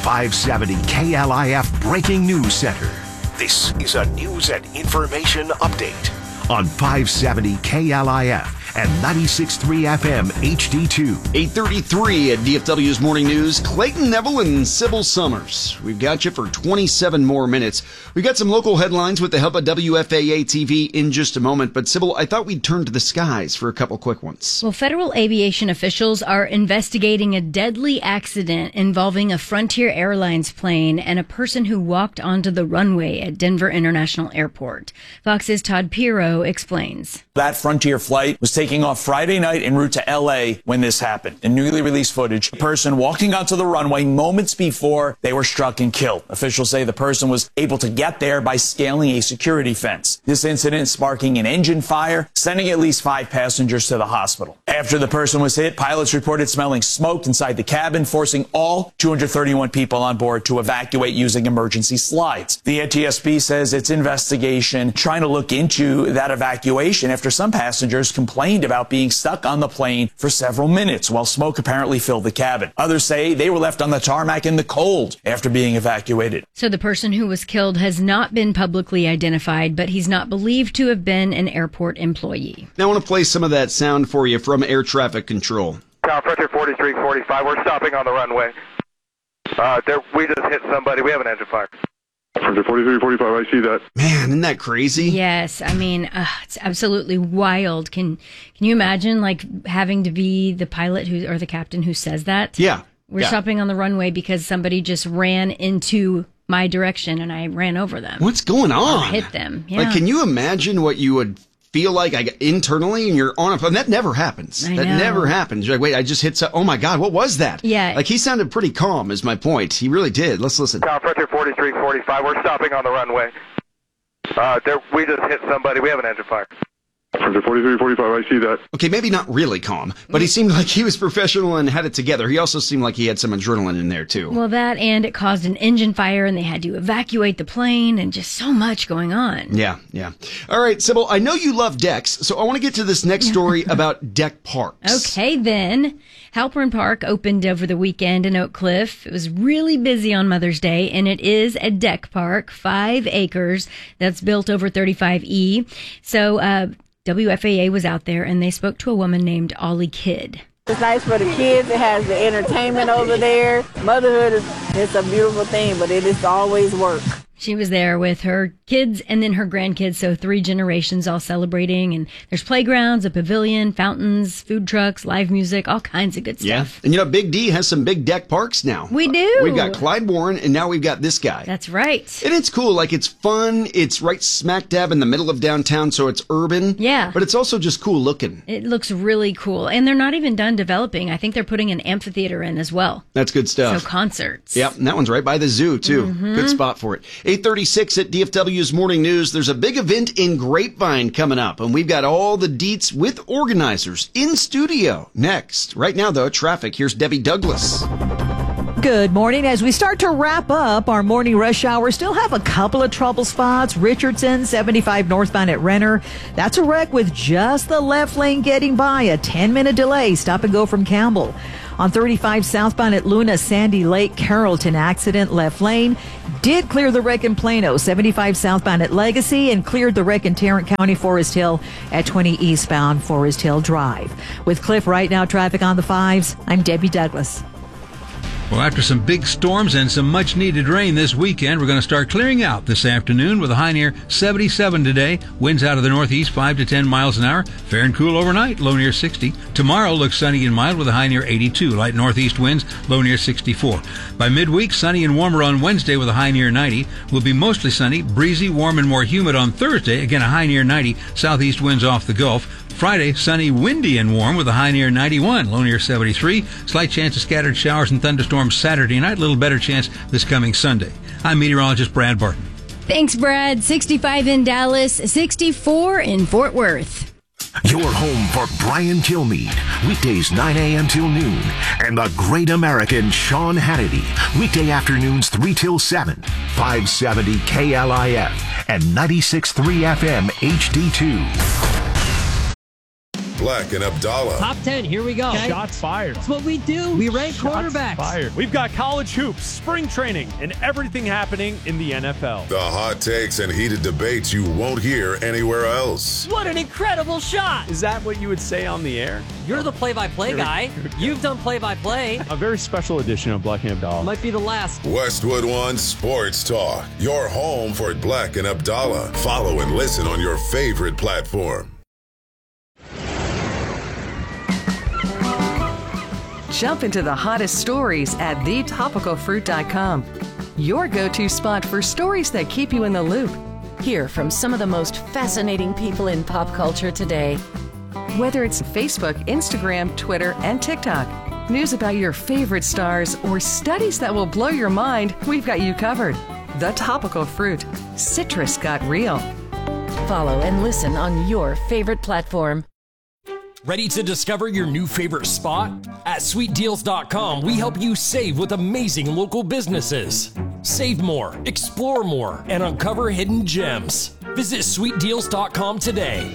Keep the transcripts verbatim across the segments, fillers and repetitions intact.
five seventy K L I F Breaking News Center. This is a news and information update on five seventy K L I F and ninety-six point three F M H D two. eight thirty-three at D F W's Morning News. Clayton Neville and Sybil Summers. We've got you for twenty-seven more minutes. We've got some local headlines with the help of W F A A T V in just a moment. But Sybil, I thought we'd turn to the skies for a couple quick ones. Well, federal aviation officials are investigating a deadly accident involving a Frontier Airlines plane and a person who walked onto the runway at Denver International Airport. Fox's Todd Pirro explains. That Frontier flight was taking off Friday night en route to L A when this happened. In newly released footage, a person walking onto the runway moments before they were struck and killed. Officials say the person was able to get there by scaling a security fence. This incident sparking an engine fire, sending at least five passengers to the hospital. After the person was hit, pilots reported smelling smoke inside the cabin, forcing all two hundred thirty-one people on board to evacuate using emergency slides. The N T S B says its investigation trying to look into that evacuation after some passengers complained about being stuck on the plane for several minutes while smoke apparently filled the cabin. Others say they were left on the tarmac in the cold after being evacuated. So the person who was killed has not been publicly identified, but he's not believed to have been an airport employee. Now I want to play some of that sound for you from air traffic control. Tower Frontier forty-three forty-five, we're stopping on the runway. Uh, there, we just hit somebody. We have an engine fire. Frontier forty-three forty-five, I see that. Man, isn't that crazy? Yes, I mean, uh, it's absolutely wild. Can can you imagine, like, having to be the pilot who or the captain who says that? Yeah. We're yeah. stopping on the runway because somebody just ran into my direction and I ran over them. What's going on? Or hit them. Yeah. Like, can you imagine what you would feel like I, internally and you're on a plane? That never happens. I that know. never happens. You're like, wait, I just hit some, oh my God, what was that? Yeah. Like, he sounded pretty calm is my point. He really did. Let's listen. Tower Frontier forty-three forty-five, we're stopping on the runway. Uh, there, we just hit somebody. We have an engine fire. Frontier forty-three forty-five, I see that. Okay, maybe not really calm, but he seemed like he was professional and had it together. He also seemed like he had some adrenaline in there, too. Well, that and it caused an engine fire and they had to evacuate the plane and just so much going on. Yeah, yeah. All right, Sybil, I know you love decks, so I want to get to this next story about deck parks. Okay, then. Halpern Park opened over the weekend in Oak Cliff. It was really busy on Mother's Day, and it is a deck park, five acres, that's built over thirty-five E. So, uh, W F A A was out there, and they spoke to a woman named Ollie Kidd. It's nice for the kids. It has the entertainment over there. Motherhood is it's a beautiful thing, but it is always work. She was there with her kids and then her grandkids, so three generations all celebrating. And there's playgrounds, a pavilion, fountains, food trucks, live music, all kinds of good stuff. Yeah. And you know, Big D has some big deck parks now. We do. We've got Clyde Warren, and now we've got this guy. That's right. And it's cool. Like, it's fun. It's right smack dab in the middle of downtown, so it's urban. Yeah. But it's also just cool looking. It looks really cool. And they're not even done developing. I think they're putting an amphitheater in as well. That's good stuff. So concerts. Yep, and that one's right by the zoo, too. Mm-hmm. Good spot for it. eight thirty-six at D F W's Morning News. There's a big event in Grapevine coming up, and we've got all the deets with organizers in studio next. Right now, though, traffic. Here's Debbie Douglas. Good morning. As we start to wrap up our morning rush hour, still have a couple of trouble spots. Richardson, seventy-five northbound at Renner. That's a wreck with just the left lane getting by. A ten-minute delay. Stop and go from Campbell. On thirty-five southbound at Luna, Sandy Lake, Carrollton accident, left lane. Did clear the wreck in Plano, seventy-five southbound at Legacy, and cleared the wreck in Tarrant County, Forest Hill at twenty eastbound Forest Hill Drive. With Cliff right now, traffic on the fives, I'm Debbie Douglas. Well, after some big storms and some much-needed rain this weekend, we're going to start clearing out this afternoon with a high near seventy-seven today. Winds out of the northeast, five to ten miles an hour. Fair and cool overnight, low near sixty. Tomorrow looks sunny and mild with a high near eighty-two. Light northeast winds, low near sixty-four. By midweek, sunny and warmer on Wednesday with a high near ninety. Will be mostly sunny, breezy, warm, and more humid on Thursday. Again, a high near ninety. Southeast winds off the Gulf. Friday, sunny, windy, and warm with a high near ninety-one, low near seventy-three. Slight chance of scattered showers and thunderstorms Saturday night, little better chance this coming Sunday. I'm meteorologist Brad Barton. Thanks, Brad. sixty-five in Dallas, sixty-four in Fort Worth. Your home for Brian Kilmeade, weekdays nine a.m. till noon, and the great American Sean Hannity, weekday afternoons three till seven, five seventy K L I F and ninety-six point three F M H D two. Black and Abdallah. Top ten, here we go. Okay. Shots fired. That's what we do. We rank Shots quarterbacks. Fired. We've got college hoops, spring training, and everything happening in the N F L. The hot takes and heated debates you won't hear anywhere else. What an incredible shot. Is that what you would say on the air? You're the play-by-play guy. You've done play-by-play. A very special edition of Black and Abdallah. Might be the last. Westwood One Sports Talk. Your home for Black and Abdallah. Follow and listen on your favorite platform. Jump into the hottest stories at the topical fruit dot com. Your go-to spot for stories that keep you in the loop. Hear from some of the most fascinating people in pop culture today. Whether it's Facebook, Instagram, Twitter, and TikTok, news about your favorite stars, or studies that will blow your mind, we've got you covered. The Topical Fruit. Citrus got real. Follow and listen on your favorite platform. Ready to discover your new favorite spot? At sweet deals dot com, we help you save with amazing local businesses. Save more, explore more, and uncover hidden gems. Visit sweet deals dot com today.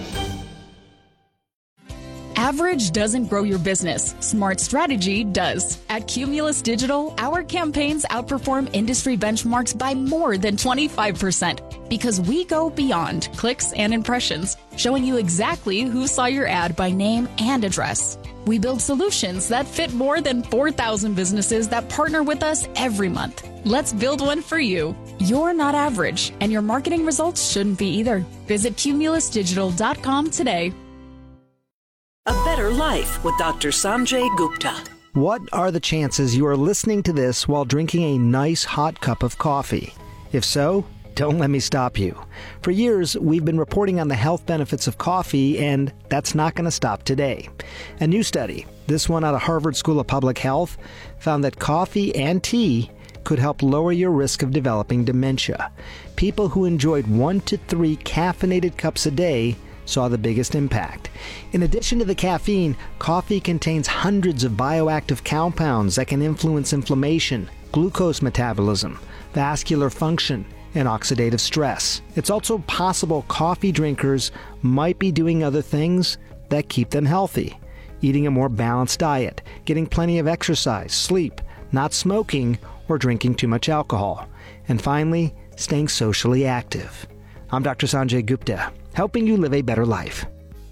Average doesn't grow your business. Smart strategy does. At Cumulus Digital, our campaigns outperform industry benchmarks by more than twenty-five percent because we go beyond clicks and impressions, showing you exactly who saw your ad by name and address. We build solutions that fit more than four thousand businesses that partner with us every month. Let's build one for you. You're not average, and your marketing results shouldn't be either. Visit cumulus digital dot com today. A Better Life with Doctor Sanjay Gupta. What are the chances you are listening to this while drinking a nice hot cup of coffee? If so, don't let me stop you. For years, we've been reporting on the health benefits of coffee, and that's not going to stop today. A new study, this one out of Harvard School of Public Health, found that coffee and tea could help lower your risk of developing dementia. People who enjoyed one to three caffeinated cups a day saw the biggest impact. In addition to the caffeine, coffee contains hundreds of bioactive compounds that can influence inflammation, glucose metabolism, vascular function, and oxidative stress. It's also possible coffee drinkers might be doing other things that keep them healthy. Eating a more balanced diet, getting plenty of exercise, sleep, not smoking, or drinking too much alcohol. And finally, staying socially active. I'm Doctor Sanjay Gupta, helping you live a better life.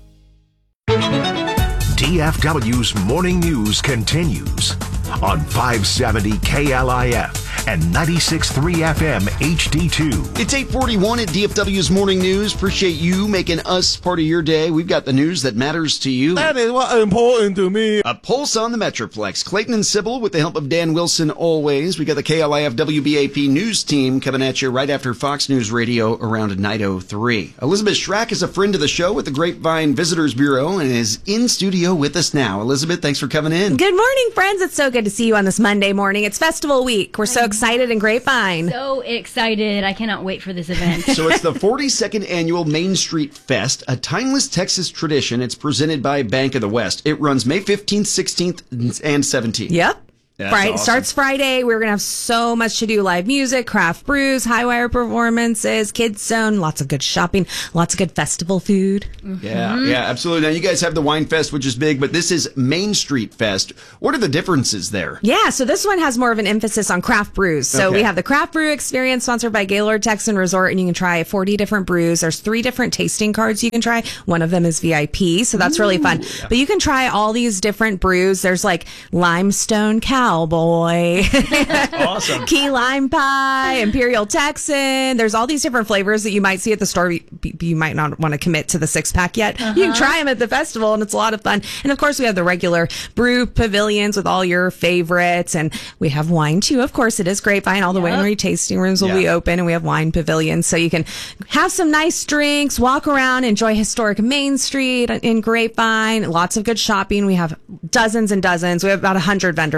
D F W's Morning News continues on five seventy K L I F and ninety-six point three F M H D two. It's eight forty-one at D F W's Morning News. Appreciate you making us part of your day. We've got the news that matters to you. That is what important to me. A pulse on the Metroplex. Clayton and Sybil with the help of Dan Wilson always. We got the K L I F W B A P news team coming at you right after Fox News Radio around nine oh three. Elizabeth Schrack is a friend of the show with the Grapevine Visitors Bureau and is in studio with us now. Elizabeth, thanks for coming in. Good morning, friends. It's so good to see you on this Monday morning. It's festival week. We're so excited and Grapevine. So excited. I cannot wait for this event. So it's the forty-second annual Main Street Fest, a timeless Texas tradition. It's presented by Bank of the West. It runs May fifteenth, sixteenth, and seventeenth. Yep. That's right. awesome. Starts Friday. We're going to have so much to do. Live music, craft brews, high wire performances, kids zone, lots of good shopping, lots of good festival food. Mm-hmm. Yeah, yeah, absolutely. Now, you guys have the Wine Fest, which is big, but this is Main Street Fest. What are the differences there? Yeah, so this one has more of an emphasis on craft brews. So Okay. we have the craft brew experience sponsored by Gaylord Texan Resort, and you can try forty different brews. There's three different tasting cards you can try. One of them is V I P, so that's really fun. Ooh. But you can try all these different brews. There's like Limestone Cowboy, Awesome. Key Lime Pie, Imperial Texan. There's all these different flavors that you might see at the store. You, you might not want to commit to the six pack yet. Uh-huh. You can try them at the festival, and it's a lot of fun. And of course, we have the regular brew pavilions with all your favorites, and we have wine too. Of course, it is Grapevine. All the Yep. winery tasting rooms will Yeah. be open, and we have wine pavilions, so you can have some nice drinks, walk around, enjoy historic Main Street in Grapevine. Lots of good shopping. We have dozens and dozens. We have about a hundred vendors all together.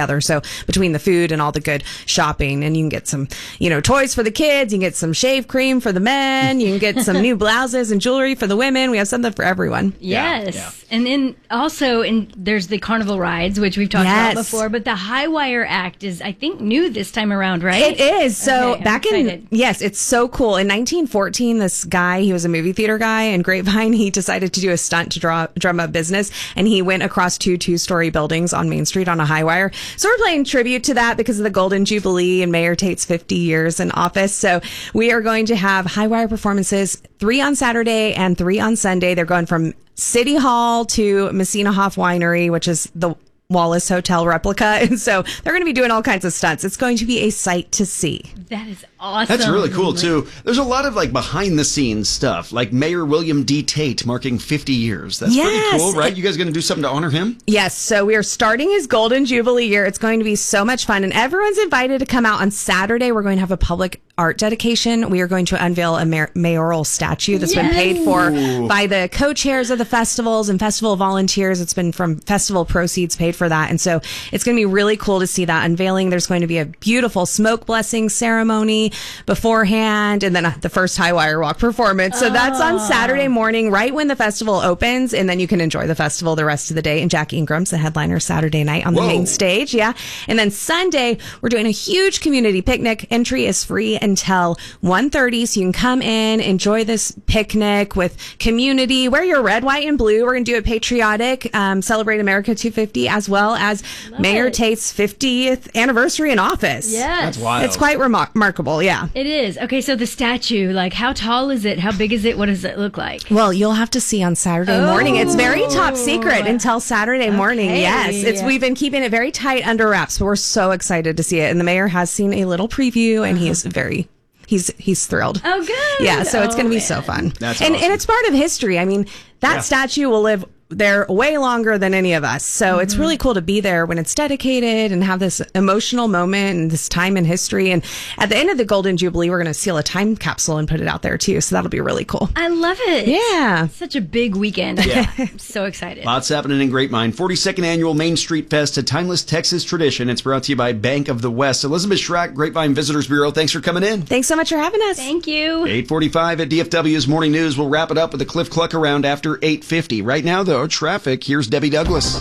together. So between the food and all the good shopping, and you can get some, you know, toys for the kids, you can get some shave cream for the men, you can get some new blouses and jewelry for the women. We have something for everyone. Yes. Yeah. And then also, in, there's the carnival rides, which we've talked Yes. about before, but the High Wire Act is, I think, new this time around, right? It is. So Okay, I'm back excited. in, yes, it's so cool. In nineteen fourteen, this guy, he was a movie theater guy in Grapevine. He decided to do a stunt to draw, drum up business, and he went across two two-story buildings on Main Street on a high wire. So we're playing tribute to that because of the Golden Jubilee and Mayor Tate's fifty years in office. So we are going to have high wire performances, three on Saturday and three on Sunday. They're going from City Hall to Messina Hoff Winery, which is the Wallace Hotel replica. And so they're going to be doing all kinds of stunts. It's going to be a sight to see. That is awesome. That's really cool, too. There's a lot of, like, behind-the-scenes stuff, like Mayor William D. Tate marking fifty years. That's Yes. pretty cool, right? You guys going to do something to honor him? Yes, so we are starting his Golden Jubilee year. It's going to be so much fun, and everyone's invited to come out on Saturday. We're going to have a public art dedication. We are going to unveil a mayor- mayoral statue that's been paid for Ooh. by the co-chairs of the festivals and festival volunteers. It's been from festival proceeds paid for that, and so it's going to be really cool to see that unveiling. There's going to be a beautiful smoke blessing ceremony beforehand, and then uh, the first high wire walk performance. So that's on Saturday morning, right when the festival opens, and then you can enjoy the festival the rest of the day. And Jack Ingram's the headliner Saturday night on the Whoa. main stage. Yeah. And then Sunday, we're doing a huge community picnic. Entry is free until one thirty, so you can come in, enjoy this picnic with community. Wear your red, white, and blue. We're going to do a patriotic, um, celebrate America two fifty, as well as Love Mayor it. Tate's fiftieth anniversary in office. Yes. That's wild. It's quite remar- remarkable, yeah. It is. Okay, so the statue, like, how tall is it? How big is it? What does it look like? Well, you'll have to see on Saturday Oh. morning. It's very top secret until Saturday morning. Okay. Yes, it's we've been keeping it very tight under wraps, but we're so excited to see it. And the mayor has seen a little preview, and he is very. He's he's thrilled. Oh, good. Yeah, so it's Oh, going to be man. so fun. That's and awesome. and it's part of history. I mean, that Yeah. statue will live there way longer than any of us. So it's really cool to be there when it's dedicated and have this emotional moment and this time in history. And at the end of the Golden Jubilee, we're going to seal a time capsule and put it out there too. So that'll be really cool. I love it. Yeah. Such a big weekend. Yeah. I'm so excited. Lots happening in Grapevine. forty-second Annual Main Street Fest, a timeless Texas tradition. It's brought to you by Bank of the West. Elizabeth Schrack, Grapevine Visitors Bureau, thanks for coming in. Thanks so much for having us. Thank you. eight forty-five at D F W's Morning News. We'll wrap it up with a Cliff Cluck around after eight fifty. Right now, though, traffic. Here's Debbie Douglas.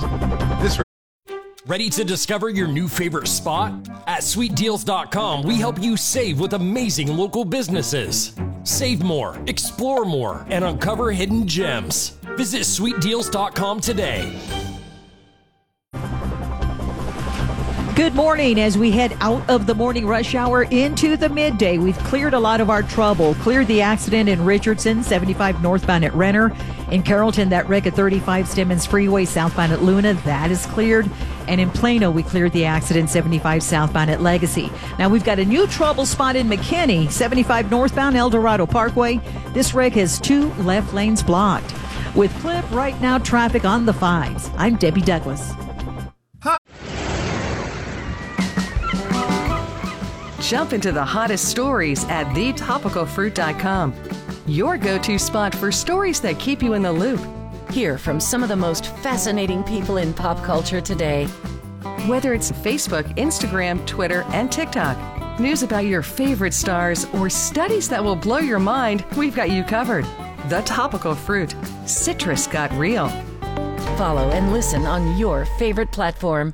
Ready to discover your new favorite spot? At sweet deals dot com, we help you save with amazing local businesses. Save more, explore more, and uncover hidden gems. Visit sweet deals dot com today. Good morning. As we head out of the morning rush hour into the midday, we've cleared a lot of our trouble. Cleared the accident in Richardson, seventy-five northbound at Renner. In Carrollton, that wreck at thirty-five Stemmons Freeway southbound at Luna, that is cleared. And in Plano, we cleared the accident seventy-five southbound at Legacy. Now we've got a new trouble spot in McKinney, seventy-five northbound El Dorado Parkway. This wreck has two left lanes blocked. With Clip right now, traffic on the fives. I'm Debbie Douglas. Jump into the hottest stories at the topical fruit dot com. Your go-to spot for stories that keep you in the loop. Hear from some of the most fascinating people in pop culture today. Whether it's Facebook, Instagram, Twitter, and TikTok, news about your favorite stars, or studies that will blow your mind, we've got you covered. The Topical Fruit. Citrus got real. Follow and listen on your favorite platform.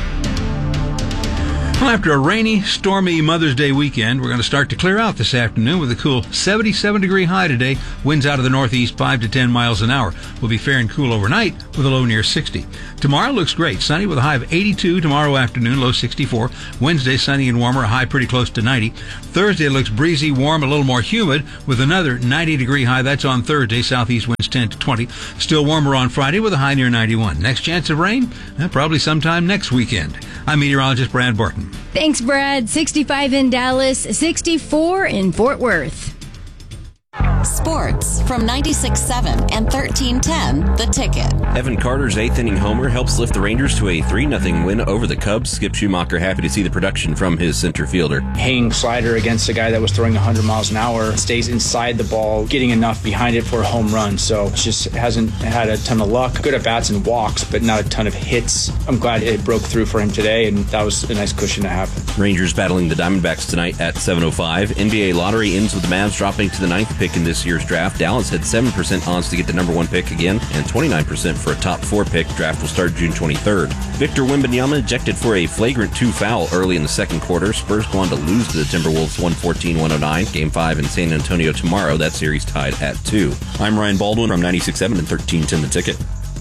Well, after a rainy, stormy Mother's Day weekend, we're going to start to clear out this afternoon with a cool seventy-seven degree high today. Winds out of the northeast five to ten miles an hour. Will be fair and cool overnight with a low near sixty. Tomorrow looks great. Sunny with a high of eighty-two tomorrow afternoon, low sixty-four. Wednesday, sunny and warmer, a high pretty close to ninety. Thursday looks breezy, warm, a little more humid with another ninety degree high. That's on Thursday. Southeast winds ten to twenty. Still warmer on Friday with a high near ninety-one. Next chance of rain? Eh, probably sometime next weekend. I'm meteorologist Brad Barton. Thanks, Brad. sixty-five in Dallas, sixty-four in Fort Worth. Sports from ninety-six point seven and thirteen ten The Ticket. Evan Carter's eighth inning homer helps lift the Rangers to a three nothing win over the Cubs. Skip Schumacher happy to see the production from his center fielder. Hanging slider against a guy that was throwing one hundred miles an hour, stays inside the ball, getting enough behind it for a home run. So it just hasn't had a ton of luck. Good at bats and walks, but not a ton of hits. I'm glad it broke through for him today, and that was a nice cushion to have. Rangers battling the Diamondbacks tonight at seven oh five. N B A lottery ends with the Mavs dropping to the ninth pick in this year's draft. Dallas had seven percent odds to get the number one pick again, and twenty-nine percent for a top four pick. Draft will start June twenty-third. Victor Wembanyama ejected for a flagrant two foul early in the second quarter. Spurs go on to lose to the Timberwolves one fourteen to one oh nine. Game five in San Antonio tomorrow. That series tied at two. I'm Ryan Baldwin from ninety-six point seven and thirteen ten The Ticket.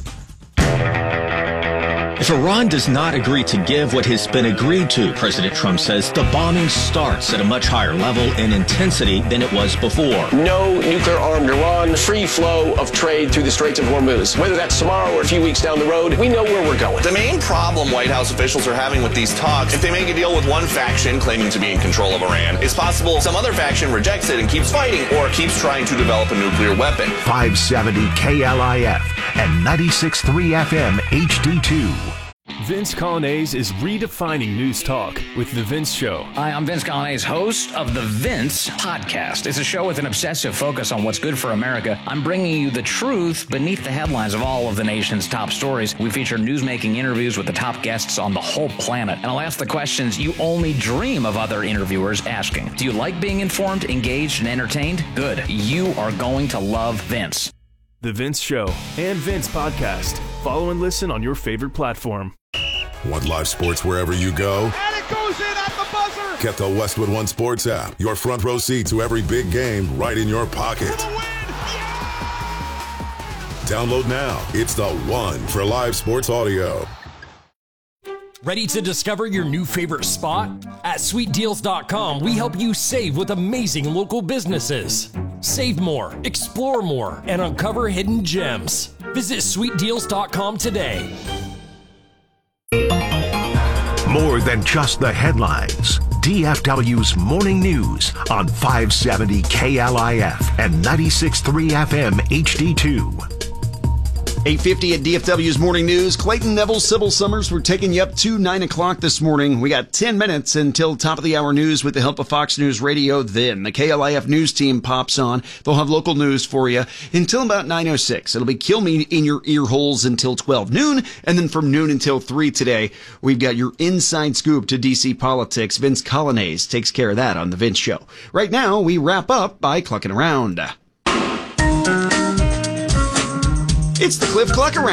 If Iran does not agree to give what has been agreed to, President Trump says the bombing starts at a much higher level and intensity than it was before. No nuclear-armed Iran, free flow of trade through the Straits of Hormuz. Whether that's tomorrow or a few weeks down the road, we know where we're going. The main problem White House officials are having with these talks, if they make a deal with one faction claiming to be in control of Iran, it's possible some other faction rejects it and keeps fighting or keeps trying to develop a nuclear weapon. five seventy K L I F and ninety-six point three F M H D two. Vince Colonnese is redefining news talk with The Vince Show. Hi, I'm Vince Colonnese, host of The Vince Podcast. It's a show with an obsessive focus on what's good for America. I'm bringing you the truth beneath the headlines of all of the nation's top stories. We feature newsmaking interviews with the top guests on the whole planet. And I'll ask the questions you only dream of other interviewers asking. Do you like being informed, engaged, and entertained? Good. You are going to love Vince. The Vince Show and Vince Podcast. Follow and listen on your favorite platform. Want live sports wherever you go? And it goes in at the buzzer. Get the Westwood One Sports app. Your front row seat to every big game right in your pocket. Download now. It's the one for live sports audio. Ready to discover your new favorite spot? At sweet deals dot com, we help you save with amazing local businesses. Save more, explore more, and uncover hidden gems. Visit sweet deals dot com today. More than just the headlines. D F W's Morning News on five seventy K L I F and ninety-six point three F M H D two. eight fifty at D F W's Morning News. Clayton Neville, Sybil Summers, we're taking you up to nine o'clock this morning. We got ten minutes until top of the hour news with the help of Fox News Radio. Then the K L I F news team pops on. They'll have local news for you until about nine oh six. It'll be Kill Me in your ear holes until twelve noon. And then from noon until three today, we've got your inside scoop to D C politics. Vince Colonnese takes care of that on The Vince Show. Right now, we wrap up by clucking around. It's the Cliff Cluck Around.